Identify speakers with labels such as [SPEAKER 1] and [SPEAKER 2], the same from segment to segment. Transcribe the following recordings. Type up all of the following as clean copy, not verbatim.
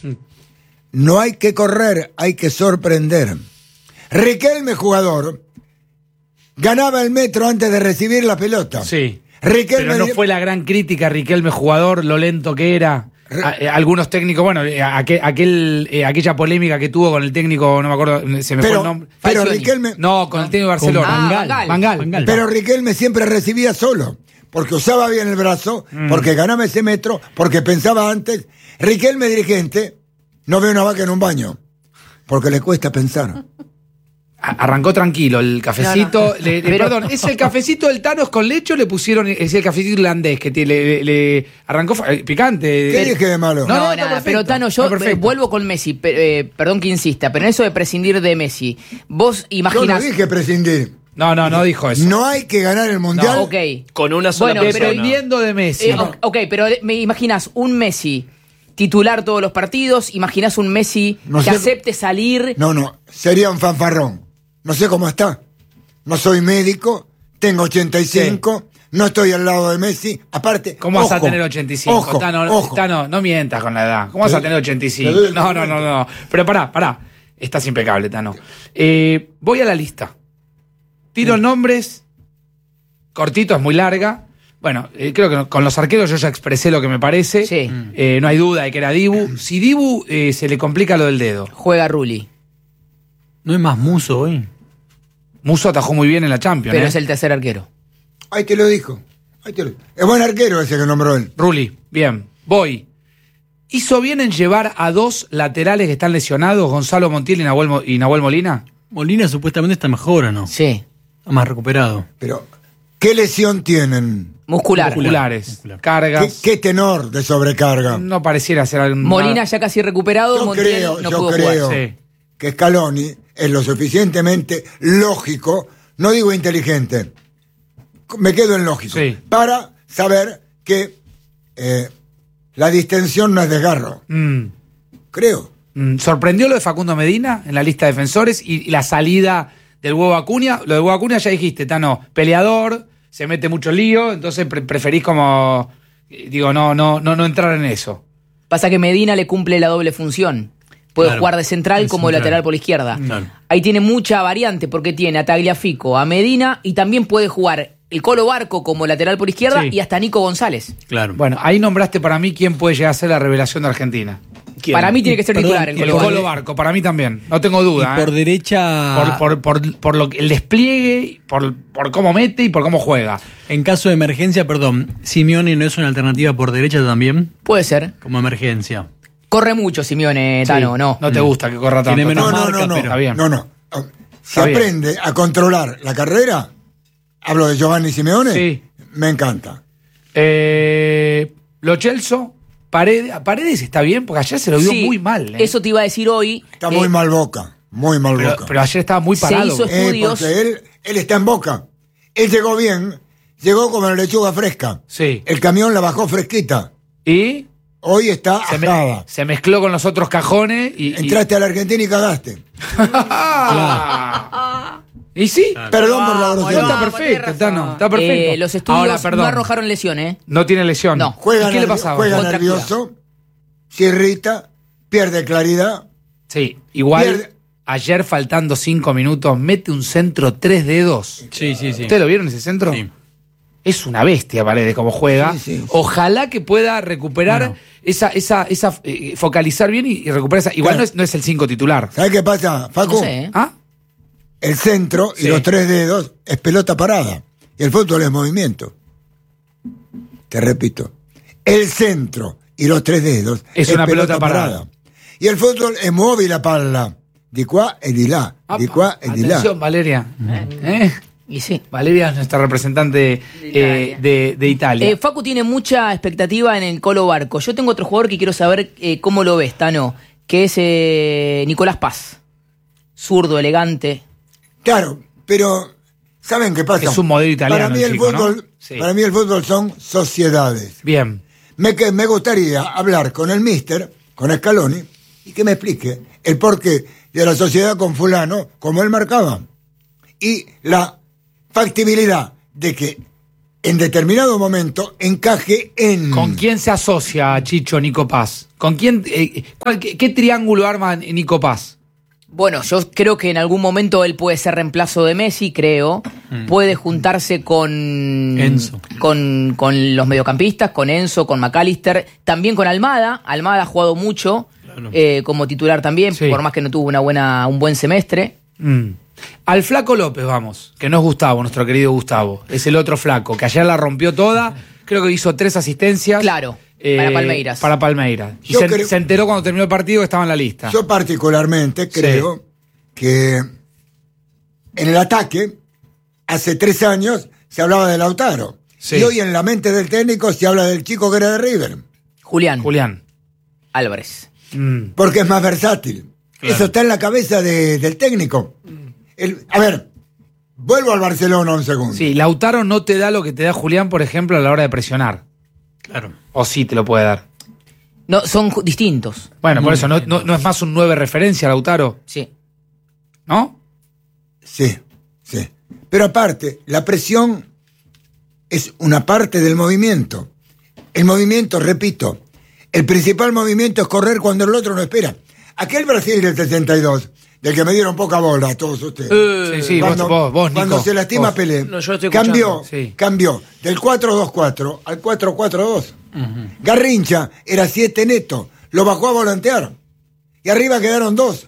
[SPEAKER 1] No hay que correr, hay que sorprender. Riquelme, jugador, ganaba el metro antes de recibir la pelota.
[SPEAKER 2] Sí.
[SPEAKER 1] Riquelme,
[SPEAKER 2] pero no fue la gran crítica, Riquelme, jugador, lo lento que era. Algunos técnicos, bueno, aquella polémica que tuvo con el técnico, no me acuerdo, se me fue el nombre.
[SPEAKER 1] Pero Riquelme...
[SPEAKER 2] No, con el técnico de Barcelona.
[SPEAKER 3] Van Gaal.
[SPEAKER 1] Pero Riquelme siempre recibía solo, porque usaba bien el brazo, porque ganaba ese metro, porque pensaba antes. Riquelme, dirigente, no ve una vaca en un baño, porque le cuesta pensar.
[SPEAKER 2] Arrancó tranquilo el cafecito.
[SPEAKER 3] No.
[SPEAKER 2] Perdón, ¿es el cafecito del Thanos con leche o le pusieron el cafecito irlandés que le arrancó picante?
[SPEAKER 1] ¿Qué dije de malo?
[SPEAKER 3] No, nada, pero Tano, yo vuelvo con Messi, perdón que insista, pero en eso de prescindir de Messi, vos imaginás...
[SPEAKER 1] Yo no dije prescindir.
[SPEAKER 2] No dijo eso.
[SPEAKER 1] No hay que ganar el Mundial.
[SPEAKER 3] No, ok.
[SPEAKER 4] Con una sola persona.
[SPEAKER 2] Dependiendo de Messi.
[SPEAKER 3] Ok, pero me imaginás un Messi titular todos los partidos, imaginás un Messi que acepte salir...
[SPEAKER 1] No, sería un fanfarrón. No sé cómo está. No soy médico, tengo 85, no estoy al lado de Messi. Aparte,
[SPEAKER 2] ¿cómo vas a tener 85?
[SPEAKER 1] Ojo,
[SPEAKER 2] Tano, no mientas con la edad. ¿Cómo vas a tener 85? No. Pero pará. Estás impecable, Tano. Voy a la lista. Tiro nombres. Cortito, es muy larga. Bueno, creo que con los arqueros yo ya expresé lo que me parece.
[SPEAKER 3] Sí.
[SPEAKER 2] No hay duda de que era Dibu. Si Dibu se le complica lo del dedo.
[SPEAKER 3] Juega Rulli.
[SPEAKER 5] ¿No es más Muso hoy?
[SPEAKER 2] Muso atajó muy bien en la Champions.
[SPEAKER 3] Pero es el tercer arquero.
[SPEAKER 1] Ahí te lo dijo. Es buen arquero ese que nombró él.
[SPEAKER 2] Rulli, bien. Voy. ¿Hizo bien en llevar a dos laterales que están lesionados, Gonzalo Montiel y Nahuel Molina?
[SPEAKER 5] Molina supuestamente está mejor, ¿o no?
[SPEAKER 3] Sí.
[SPEAKER 5] Está más recuperado.
[SPEAKER 1] Pero, ¿qué lesión tienen?
[SPEAKER 3] Musculares.
[SPEAKER 2] Cargas.
[SPEAKER 1] ¿Qué tenor de sobrecarga?
[SPEAKER 2] No pareciera ser algún...
[SPEAKER 3] Molina ya casi recuperado, Montiel no pudo
[SPEAKER 1] creo
[SPEAKER 3] jugar.
[SPEAKER 2] Sí.
[SPEAKER 1] Que Scaloni es lo suficientemente lógico, no digo inteligente, me quedo en lógico, para saber que la distensión no es desgarro. Creo.
[SPEAKER 2] ¿Sorprendió lo de Facundo Medina en la lista de defensores y la salida del Huevo Acuña? Lo del Huevo Acuña ya dijiste, Tano, peleador, se mete mucho lío, entonces preferís como, no entrar en eso.
[SPEAKER 3] Pasa que Medina le cumple la doble función. Puede jugar de central como de lateral por izquierda. Claro. Ahí tiene mucha variante porque tiene a Tagliafico, a Medina y también puede jugar el Colo Barco como lateral por izquierda y hasta Nico González.
[SPEAKER 5] Claro.
[SPEAKER 2] Bueno, ahí nombraste para mí quién puede llegar a ser la revelación de Argentina.
[SPEAKER 5] ¿Quién?
[SPEAKER 3] Para mí tiene que ser titular el
[SPEAKER 2] Colo Barco, para mí también. No tengo duda.
[SPEAKER 5] Y por derecha...
[SPEAKER 2] Por el despliegue, por cómo mete y por cómo juega.
[SPEAKER 5] En caso de emergencia, ¿Simeone no es una alternativa por derecha también?
[SPEAKER 3] Puede ser.
[SPEAKER 5] Como emergencia.
[SPEAKER 3] Corre mucho Simeone, Tano, ¿no?
[SPEAKER 2] No te gusta que corra tanto.
[SPEAKER 5] Tiene menos marca,
[SPEAKER 1] pero
[SPEAKER 2] está bien.
[SPEAKER 1] No. Si aprende a controlar la carrera, hablo de Giovanni Simeone,
[SPEAKER 2] sí.
[SPEAKER 1] Me encanta.
[SPEAKER 2] Lo Celso, Paredes está bien, porque ayer se lo vio muy mal.
[SPEAKER 3] Eso te iba a decir hoy.
[SPEAKER 1] Está muy mal Boca, Boca.
[SPEAKER 2] Pero ayer estaba muy parado.
[SPEAKER 3] Se hizo estudios.
[SPEAKER 1] Porque él está en Boca. Él llegó bien, llegó como la lechuga fresca.
[SPEAKER 2] Sí.
[SPEAKER 1] El camión la bajó fresquita.
[SPEAKER 2] ¿Y?
[SPEAKER 1] Hoy está ajada.
[SPEAKER 2] Se mezcló con los otros cajones y...
[SPEAKER 1] Entraste a la Argentina y cagaste.
[SPEAKER 2] ¿Y sí?
[SPEAKER 5] Claro.
[SPEAKER 1] Perdón por la grosería.
[SPEAKER 2] Está perfecto, Tano. Está perfecto.
[SPEAKER 3] Los estudios no arrojaron lesión, ¿eh?
[SPEAKER 2] No tiene lesión.
[SPEAKER 3] No.
[SPEAKER 1] Juega
[SPEAKER 2] ¿Y qué le pasaba?
[SPEAKER 1] Juega nervioso, se irrita, pierde claridad.
[SPEAKER 2] Sí, igual ayer faltando 5 minutos mete un centro 3 dedos.
[SPEAKER 5] Sí.
[SPEAKER 2] ¿Ustedes lo vieron ese centro?
[SPEAKER 5] Sí.
[SPEAKER 2] Es una bestia Paredes como juega.
[SPEAKER 1] Sí.
[SPEAKER 2] Ojalá que pueda recuperar esa focalizar bien y recuperar esa. Igual
[SPEAKER 1] Claro.
[SPEAKER 2] no es el 5 titular.
[SPEAKER 1] ¿Sabes qué pasa, Facu?
[SPEAKER 3] No sé, ¿eh?
[SPEAKER 2] ¿Ah?
[SPEAKER 1] El centro y los 3 dedos es pelota parada. Y el fútbol es movimiento. Te repito. El centro y los 3 dedos
[SPEAKER 2] es una pelota parada.
[SPEAKER 1] Y el fútbol es móvil a palla. Di qua e di là. Di qua e di là.
[SPEAKER 2] Atención, Valeria.
[SPEAKER 3] Y sí.
[SPEAKER 2] Valeria es nuestra representante de Italia.
[SPEAKER 3] Facu tiene mucha expectativa en el Colo Barco. Yo tengo otro jugador que quiero saber cómo lo ves, Tano, que es Nicolás Paz. Zurdo, elegante.
[SPEAKER 1] Claro, pero ¿saben qué pasa?
[SPEAKER 2] Es un modelo italiano.
[SPEAKER 1] Para mí el fútbol,
[SPEAKER 2] ¿no? Sí.
[SPEAKER 1] para mí el fútbol son sociedades.
[SPEAKER 2] Bien.
[SPEAKER 1] Me gustaría hablar con el míster, con Scaloni, y que me explique el porqué de la sociedad con fulano, como él marcaba. Y la factibilidad de que en determinado momento encaje en...
[SPEAKER 2] ¿Con quién se asocia Chicho Nico Paz? ¿Con quién? ¿Qué triángulo arma Nico Paz?
[SPEAKER 3] Bueno, yo creo que en algún momento él puede ser reemplazo de Messi, creo. Puede juntarse con
[SPEAKER 5] Enzo.
[SPEAKER 3] Con los mediocampistas, con Enzo, con McAllister, también con Almada. Almada ha jugado mucho, claro, como titular también, sí, por más que no tuvo un buen semestre.
[SPEAKER 2] Al Flaco López vamos, que no es Gustavo, nuestro querido Gustavo. Es el otro Flaco, que ayer la rompió toda. Creo que hizo 3 asistencias.
[SPEAKER 3] Claro, para Palmeiras.
[SPEAKER 2] Para Palmeiras. Y se enteró cuando terminó el partido que estaba en la lista.
[SPEAKER 1] Yo particularmente creo que en el ataque, hace 3 años, se hablaba de Lautaro. Sí. Y hoy en la mente del técnico se habla del chico que era de River.
[SPEAKER 3] Julián Álvarez.
[SPEAKER 1] Porque es más versátil. Claro. Eso está en la cabeza del técnico. A ver, vuelvo al Barcelona un segundo.
[SPEAKER 2] Sí, Lautaro no te da lo que te da Julián, por ejemplo, a la hora de presionar. Claro. O sí te lo puede dar.
[SPEAKER 3] No, son distintos.
[SPEAKER 2] Bueno, por eso, ¿no es más un 9 referencia, Lautaro?
[SPEAKER 3] Sí.
[SPEAKER 2] ¿No?
[SPEAKER 1] Sí. Pero aparte, la presión es una parte del movimiento. El movimiento, repito, el principal movimiento es correr cuando el otro no espera. Aquel Brasil del 62, del que me dieron poca bola a todos ustedes.
[SPEAKER 2] Sí,
[SPEAKER 1] cuando,
[SPEAKER 2] vos, Nico.
[SPEAKER 1] Cuando se lastima Pelé,
[SPEAKER 3] no, yo estoy
[SPEAKER 1] cambió del 4-2-4 al 4-4-2. Garrincha era 7 neto, lo bajó a volantear. Y arriba quedaron 2.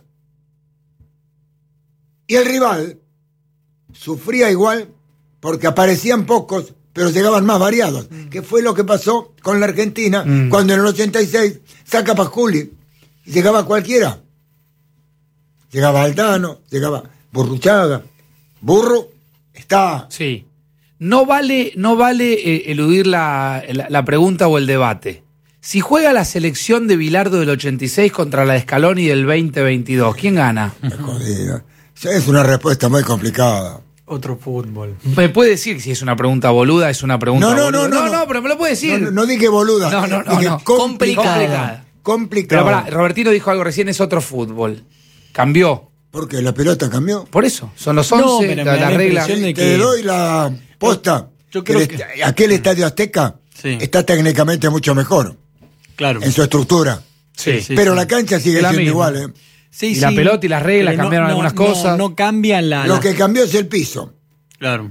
[SPEAKER 1] Y el rival sufría igual porque aparecían pocos, pero llegaban más variados. Que fue lo que pasó con la Argentina cuando en el 86 saca Pasculi y llegaba cualquiera. Llegaba Aldano, llegaba Burruchaga. Burro está...
[SPEAKER 2] Sí. No vale eludir la pregunta o el debate. Si juega la selección de Bilardo del 86 contra la de Scaloni del 2022, ¿quién gana?
[SPEAKER 1] Jodido. Es una respuesta muy complicada.
[SPEAKER 5] Otro fútbol.
[SPEAKER 2] ¿Me puede decir si es una pregunta boluda? ¿Es una pregunta boluda? No, pero me lo puede decir.
[SPEAKER 1] No dije boluda. Dije
[SPEAKER 3] complicada.
[SPEAKER 1] Complicada.
[SPEAKER 2] Pero pará, Robertino dijo algo recién, es otro fútbol. Cambió.
[SPEAKER 1] ¿Por qué? ¿La pelota cambió?
[SPEAKER 2] Por eso, son los 11, la regla.
[SPEAKER 1] Te doy la posta.
[SPEAKER 5] Yo creo que
[SPEAKER 1] aquel Estadio Azteca está técnicamente mucho mejor.
[SPEAKER 5] Claro.
[SPEAKER 1] En su estructura.
[SPEAKER 2] Sí.
[SPEAKER 1] Pero la cancha sigue siendo igual, ¿eh?
[SPEAKER 2] Sí, y la pelota y las reglas cambiaron algunas cosas.
[SPEAKER 5] No cambian
[SPEAKER 1] Lo que cambió es el piso.
[SPEAKER 5] Claro.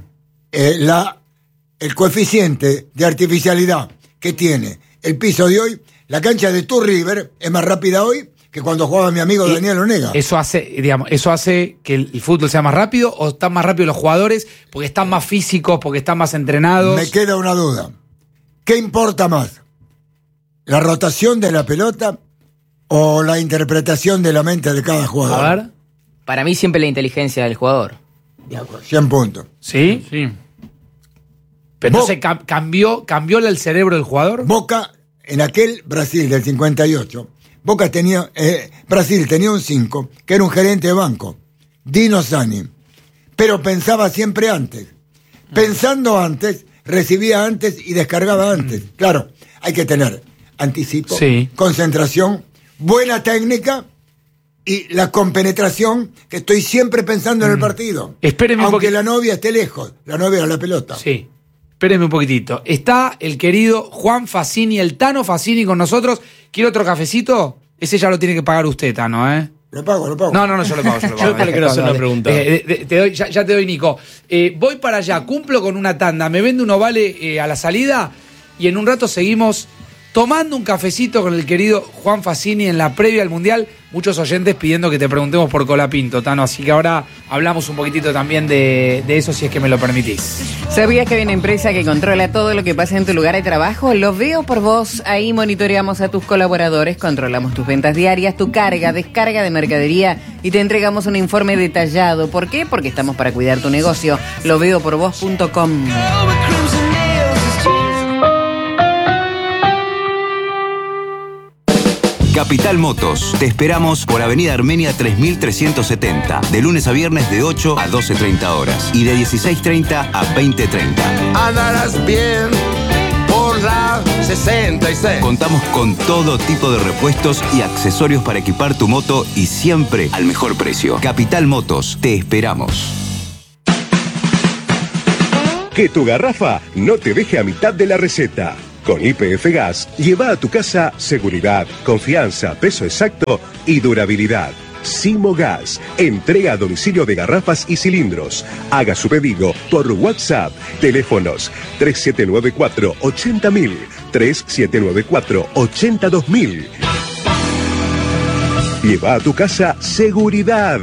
[SPEAKER 1] El coeficiente de artificialidad que tiene el piso de hoy, la cancha de tu River es más rápida hoy que cuando jugaba mi amigo Daniel Onega.
[SPEAKER 2] Eso hace que el fútbol sea más rápido, o están más rápidos los jugadores porque están más físicos, porque están más entrenados.
[SPEAKER 1] Me queda una duda. ¿Qué importa más? ¿La rotación de la pelota o la interpretación de la mente de cada jugador?
[SPEAKER 2] A ver.
[SPEAKER 3] Para mí siempre la inteligencia del jugador.
[SPEAKER 1] 100 puntos.
[SPEAKER 2] ¿Sí? Sí. Pero entonces cambió el cerebro del jugador.
[SPEAKER 1] Boca, en aquel Brasil del 58, Brasil tenía un 5, que era un gerente de banco, Dino Sani, pero pensaba siempre antes. Pensando antes, recibía antes y descargaba antes. Claro, hay que tener anticipo, concentración, buena técnica y la compenetración, que estoy siempre pensando en el partido.
[SPEAKER 2] Espéreme
[SPEAKER 1] aunque la novia esté lejos, la novia era la pelota.
[SPEAKER 2] Sí. Espérenme un poquitito. Está el querido Juan Facini, el Tano Facini con nosotros. ¿Quiere otro cafecito? Ese ya lo tiene que pagar usted, Tano, ¿eh?
[SPEAKER 1] Lo pago.
[SPEAKER 2] No, yo lo pago.
[SPEAKER 5] Yo le quiero hacer una pregunta.
[SPEAKER 2] Ya te doy, Nico. Voy para allá, cumplo con una tanda, me vende uno vale a la salida y en un rato seguimos tomando un cafecito con el querido Juan Facini en la previa al Mundial. Muchos oyentes pidiendo que te preguntemos por Colapinto, Tano, así que ahora hablamos un poquitito también de eso, si es que me lo permitís.
[SPEAKER 4] ¿Sabías que hay una empresa que controla todo lo que pasa en tu lugar de trabajo? Lo Veo por Vos. Ahí monitoreamos a tus colaboradores, controlamos tus ventas diarias, tu carga, descarga de mercadería y te entregamos un informe detallado. ¿Por qué? Porque estamos para cuidar tu negocio. Loveoporvos.com.
[SPEAKER 6] Capital Motos. Te esperamos por Avenida Armenia 3370. De lunes a viernes de 8 a 12:30 horas. Y de 16:30 a 20:30.
[SPEAKER 7] Andarás bien por la 66.
[SPEAKER 6] Contamos con todo tipo de repuestos y accesorios para equipar tu moto y siempre al mejor precio. Capital Motos. Te esperamos.
[SPEAKER 8] Que tu garrafa no te deje a mitad de la receta. Con YPF Gas, lleva a tu casa seguridad, confianza, peso exacto y durabilidad. Simo Gas, entrega a domicilio de garrafas y cilindros. Haga su pedido por WhatsApp. Teléfonos 3794-80000, 3794-82000. Lleva a tu casa seguridad.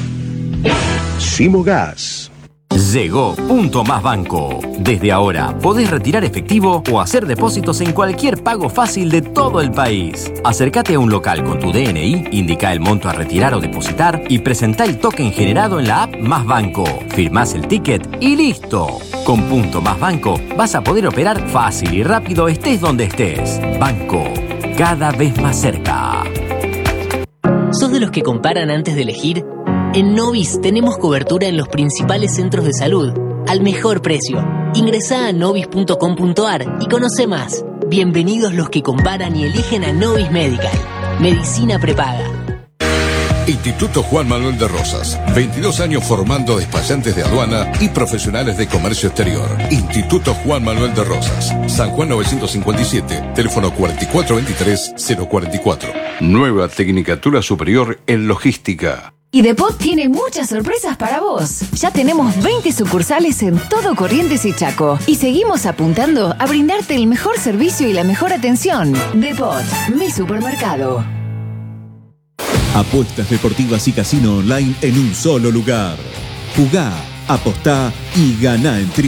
[SPEAKER 8] Simo Gas.
[SPEAKER 9] Llegó Punto Más Banco. Desde ahora podés retirar efectivo o hacer depósitos en cualquier pago fácil de todo el país. Acércate a un local con tu DNI, indica el monto a retirar o depositar y presentá el token generado en la app Más Banco. Firmás el ticket y listo. Con Punto Más Banco vas a poder operar fácil y rápido estés donde estés. Banco, cada vez más cerca.
[SPEAKER 10] ¿Sos de los que comparan antes de elegir? En Novis tenemos cobertura en los principales centros de salud, al mejor precio. Ingresá a novis.com.ar y conoce más. Bienvenidos los que comparan y eligen a Novis Medical. Medicina prepaga.
[SPEAKER 11] Instituto Juan Manuel de Rosas. 22 años formando despachantes de aduana y profesionales de comercio exterior. Instituto Juan Manuel de Rosas. San Juan 957. Teléfono 4423-044. Nueva Tecnicatura Superior en Logística.
[SPEAKER 12] Y Depot tiene muchas sorpresas para vos. Ya tenemos 20 sucursales en todo Corrientes y Chaco. Y seguimos apuntando a brindarte el mejor servicio y la mejor atención. Depot, mi supermercado.
[SPEAKER 13] Apuestas deportivas y casino online en un solo lugar. Jugá, apostá y ganá en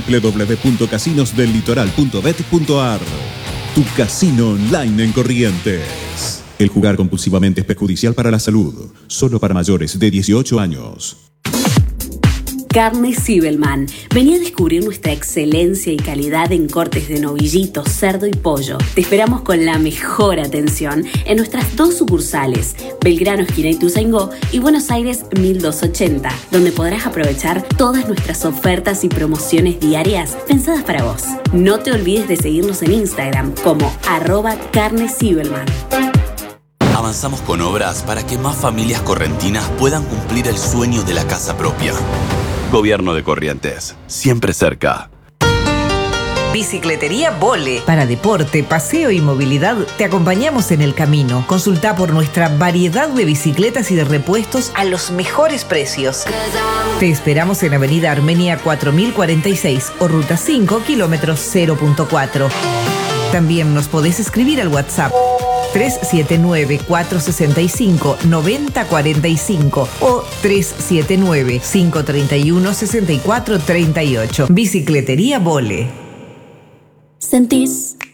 [SPEAKER 13] www.casinosdellitoral.bet.ar. Tu casino online en Corrientes. El jugar compulsivamente es perjudicial para la salud. Solo para mayores de 18 años.
[SPEAKER 14] Carne Zibelman. Vení a descubrir nuestra excelencia y calidad en cortes de novillito, cerdo y pollo. Te esperamos con la mejor atención en nuestras 2 sucursales, Belgrano, esquina Ituzaingó y Buenos Aires 1280, donde podrás aprovechar todas nuestras ofertas y promociones diarias pensadas para vos. No te olvides de seguirnos en Instagram como @carnezibelman.
[SPEAKER 15] Avanzamos con obras para que más familias correntinas puedan cumplir el sueño de la casa propia. Gobierno de Corrientes, siempre cerca.
[SPEAKER 16] Bicicletería Vole. Para deporte, paseo y movilidad, te acompañamos en el camino. Consulta por nuestra variedad de bicicletas y de repuestos a los mejores precios. Te esperamos en Avenida Armenia 4046 o Ruta 5, kilómetros 0.4. También nos podés escribir al WhatsApp 379-465-9045 o 379-531-6438. Bicicletería Vole.
[SPEAKER 14] ¿Sentís